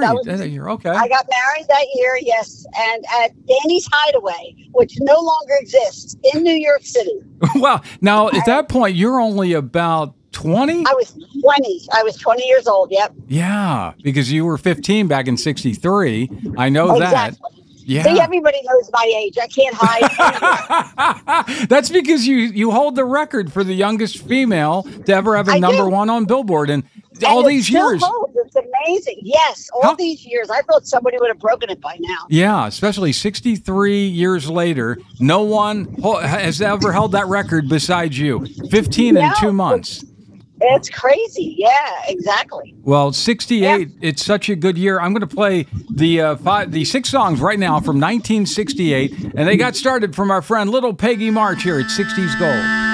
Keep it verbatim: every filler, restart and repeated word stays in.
married that was, that year. Okay. I got married that year, yes, and at Danny's Hideaway, which no longer exists in New York City. Well, now at that point, you're only about twenty? I was twenty. I was twenty years old, yep. Yeah, because you were fifteen back in sixty-three. I know exactly. that. Yeah. See, everybody knows my age. I can't hide. That's because you, you hold the record for the youngest female to ever have a I number do. one on Billboard. And, and all it these still years. Holds. It's amazing. Yes, all How- these years. I thought somebody would have broken it by now. Yeah, especially sixty-three years later. No one ho- has ever held that record besides you. fifteen in No, two months. It's crazy. Yeah, exactly. Well, sixty-eight, it's such a good year. I'm going to play the uh, five, the six songs right now from nineteen sixty-eight, and they got started from our friend Little Peggy March here at sixties Gold.